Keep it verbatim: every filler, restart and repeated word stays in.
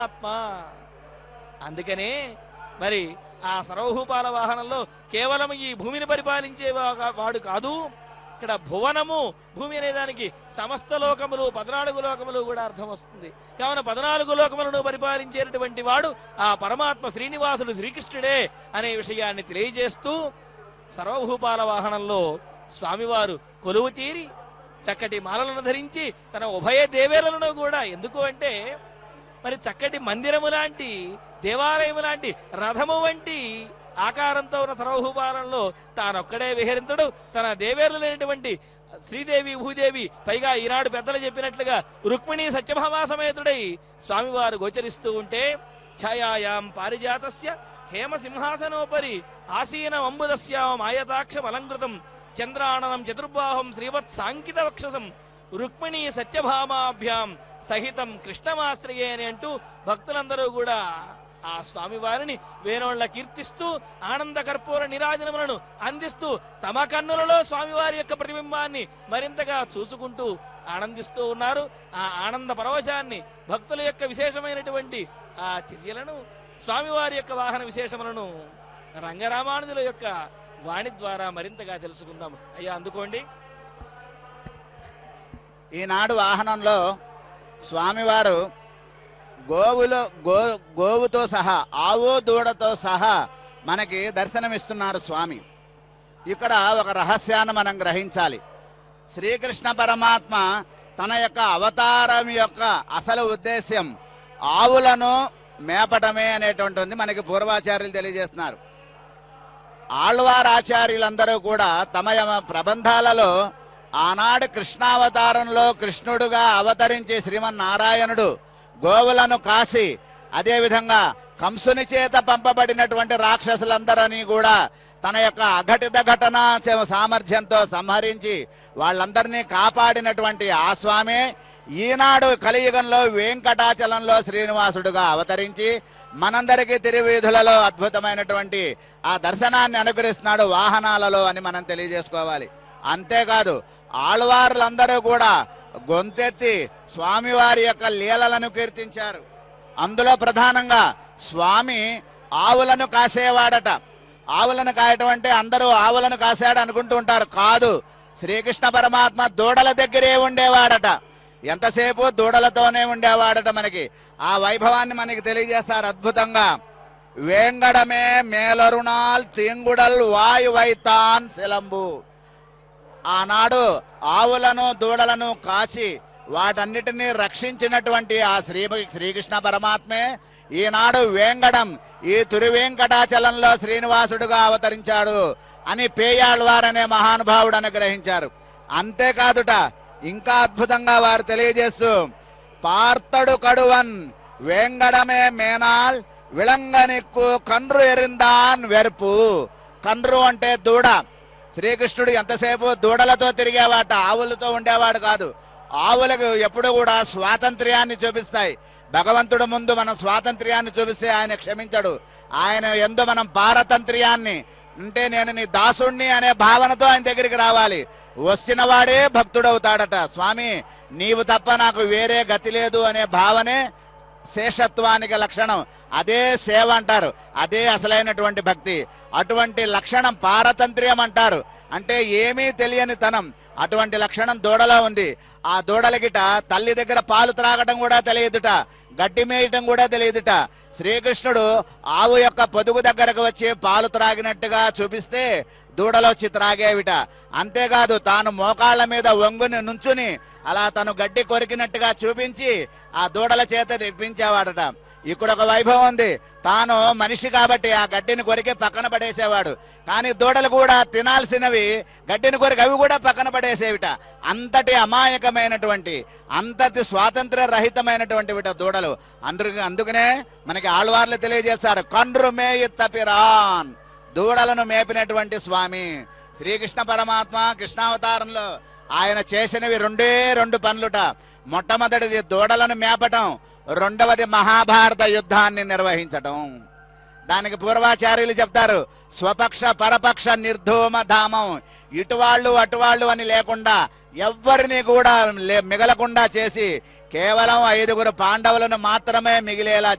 ఆత్మ. అందుకనే మరి ఆ సర్వభూపాల వాహనంలో కేవలం ఈ భూమిని పరిపాలించే వాడు కాదు, ఇక్కడ భువనము భూమి అనే దానికి సమస్త లోకములు పద్నాలుగు లోకములు కూడా అర్థం వస్తుంది. కావున పద్నాలుగు లోకములను పరిపాలించేటటువంటి వాడు ఆ పరమాత్మ శ్రీనివాసుడు శ్రీకృష్ణుడే అనే విషయాన్ని తెలియజేస్తూ సర్వభూపాల వాహనంలో స్వామివారు కొలువు తీరి చక్కటి మాలలను ధరించి తన ఉభయ దేవేలను కూడా, ఎందుకు అంటే మరి చక్కటి మందిరము లాంటి దేవాలయము లాంటి రథము వంటి ఆకారంతో ఉన్న సర్వభూపాలంలో తానొక్కడే విహరించడు. తన దేవేరులు లేనటువంటి శ్రీదేవి భూదేవి, పైగా ఈనాడు పెద్దలు చెప్పినట్లుగా రుక్మిణి సత్యభామా సమేతుడై స్వామివారు గోచరిస్తూ ఉంటే ఛాయాయాం పారిజాతస్య హేమ సింహాసనోపరి ఆసీనం అంబుదస్యాం ఆయతాక్షం అలంకృతం చంద్రాణనం చతుర్బాహం శ్రీవత్ సాంకిత వక్షసం రుక్మిణి సత్యభామాభ్యాం సహితం కృష్ణమాశ్రయే అని అంటూ భక్తులందరూ కూడా ఆ స్వామివారిని వేణోళ్ల కీర్తిస్తూ ఆనంద కర్పూర నిరాజనములను అందిస్తూ తమ కన్నులలో స్వామివారి యొక్క ప్రతిబింబాన్ని మరింతగా చూసుకుంటూ ఆనందిస్తూ ఉన్నారు. ఆ ఆనంద పరవశాన్ని, భక్తుల యొక్క విశేషమైనటువంటి ఆ చర్యలను, స్వామివారి యొక్క వాహన విశేషములను రంగరామానుజుల యొక్క వాణి ద్వారా మరింతగా తెలుసుకుందాం. అయ్యా అందుకోండి. ఈనాడు వాహనంలో స్వామివారు గోవులో గో గోవుతో సహా ఆవు దూడతో సహా మనకి దర్శనమిస్తున్నారు స్వామి. ఇక్కడ ఒక రహస్యాన్ని మనం గ్రహించాలి. శ్రీకృష్ణ పరమాత్మ తన యొక్క అవతారం యొక్క అసలు ఉద్దేశ్యం ఆవులను మేపటమే అనేటువంటిది మనకి పూర్వాచార్యులు తెలియజేస్తున్నారు. ఆళ్వారాచార్యులందరూ కూడా తమ ప్రబంధాలలో ఆనాడు కృష్ణావతారంలో కృష్ణుడుగా అవతరించి శ్రీమన్నారాయణుడు గోవులను కాసి, అదేవిధంగా కంసుని చేత పంపబడినటువంటి రాక్షసులందరినీ కూడా తన యొక్క అఘటిత ఘటన సామర్థ్యంతో సంహరించి వాళ్ళందరినీ కాపాడినటువంటి ఆ స్వామి ఈనాడు కలియుగంలో వెంకటాచలంలో శ్రీనివాసుడుగా అవతరించి మనందరికీ తిరువీధులలో అద్భుతమైనటువంటి ఆ దర్శనాన్ని అనుగ్రహిస్తున్నాడు వాహనాలలో అని మనం తెలియజేసుకోవాలి. అంతేకాదు ఆళ్వార్లందరూ కూడా గొంతెత్తి స్వామివారి యొక్క లీలలను కీర్తించారు. అందులో ప్రధానంగా స్వామి ఆవులను కాసేవాడట. ఆవులను కాయటం అంటే అందరూ ఆవులను కాసాడు అనుకుంటూ ఉంటారు. కాదు, శ్రీకృష్ణ పరమాత్మ దూడల దగ్గరే ఉండేవాడట. ఎంతసేపు దూడలతోనే ఉండేవాడట. మనకి ఆ వైభవాన్ని మనకి తెలియజేస్తారు అద్భుతంగా. వేంగడమే మేలరుణాల్ తీంగుడల్ వాయు వైతాన్ శిలంబు. ఆనాడు ఆవులను దూడలను కాచి వాటన్నిటినీ రక్షించినటువంటి ఆ శ్రీ శ్రీకృష్ణ పరమాత్మే ఈనాడు వేంగడం ఈ తిరువేంకటాచలంలో శ్రీనివాసుడుగా అవతరించాడు అని పేయాళ్వారనే మహానుభావుడు అనుగ్రహించారు. అంతేకాదుట ఇంకా అద్భుతంగా వారు తెలియజేస్తూ పార్తడు కడువన్ వేంగడమే మేనాల్ విళంగనిక్కు కండ్రు ఎరిందాన్ వెర్పు. కండ్రు అంటే దూడ. శ్రీకృష్ణుడు ఎంతసేపు దూడలతో తిరిగేవాట, ఆవులతో ఉండేవాడు కాదు. ఆవులకు ఎప్పుడు కూడా స్వాతంత్ర్యాన్ని చూపిస్తాయి. భగవంతుడు ముందు మనం స్వాతంత్ర్యాన్ని చూపిస్తే ఆయన క్షమించడు. ఆయన ఎందు మనం పారతంత్ర్యాన్ని అంటే నేను నీ దాసుణ్ణి అనే భావనతో ఆయన దగ్గరికి రావాలి. వచ్చిన వాడే భక్తుడవుతాడట. స్వామి నీవు తప్ప నాకు వేరే గతి లేదు అనే భావనే శేషత్వానికి లక్షణం. అదే సేవ అంటారు. అదే అసలైనటువంటి భక్తి. అటువంటి లక్షణం పారతంత్ర్యం అంటారు. అంటే ఏమీ తెలియని తనం. అటువంటి లక్షణం దూడలో ఉంది. ఆ దూడలకిట తల్లి దగ్గర పాలు త్రాగటం కూడా తెలియదుట, గడ్డి మేయటం కూడా తెలియదుట. శ్రీకృష్ణుడు ఆవు యొక్క పొదుగు దగ్గరకు వచ్చి పాలు త్రాగినట్టుగా చూపిస్తే దూడలొచ్చి త్రాగేవిట. అంతేకాదు తాను మోకాళ్ల మీద వంగుని నుంచుని అలా తను గడ్డి కొరికినట్టుగా చూపించి ఆ దూడల చేత తెప్పించేవాడట. ఇక్కడ ఒక వైభవం ఉంది. తాను మనిషి కాబట్టి ఆ గడ్డిని కొరికి పక్కన పడేసేవాడు. కానీ దూడలు కూడా తినాల్సినవి గడ్డిని కొరికి అవి కూడా పక్కన పడేసేవిట. అంతటి అమాయకమైనటువంటి అంతటి స్వాతంత్ర్య రహితమైనటువంటి విట దూడలు. అందు అందుకనే మనకి ఆళ్వార్లు తెలియజేస్తారు కండ్రు మేయి తపిరాన్. దూడలను మేపినటువంటి స్వామి శ్రీకృష్ణ పరమాత్మ కృష్ణావతారంలో ఆయన చేసినవి రెండే రెండు పనులుట. మొట్టమొదటిది దూడలను మేపటం, రెండవది మహాభారత యుద్ధాన్ని నిర్వహించటం. దానికి పూర్వాచార్యులు చెప్తారు స్వపక్ష పరపక్ష నిర్ధూమ ధామం. ఇటువాళ్ళు అటువాళ్ళు అని లేకుండా ఎవ్వరిని కూడా మిగలకుండా చేసి కేవలం ఐదుగురు పాండవులను మాత్రమే మిగిలేలా